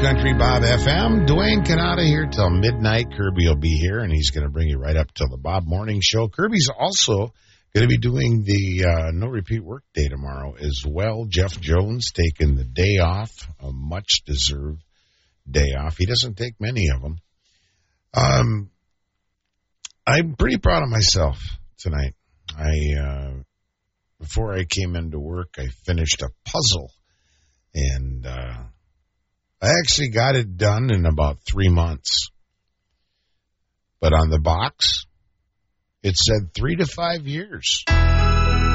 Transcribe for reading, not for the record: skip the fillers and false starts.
Country Bob FM. Dwayne Canada here till midnight. Kirby will be here, and he's going to bring you right up till the Bob Morning Show. Kirby's also going to be doing the no repeat work day tomorrow as well. Jeff Jones taking the day off, a much-deserved day off. He doesn't take many of them. I'm pretty proud of myself tonight. Before I came into work, I finished a puzzle, and I actually got it done in about 3 months. But on the box, it said 3 to 5 years.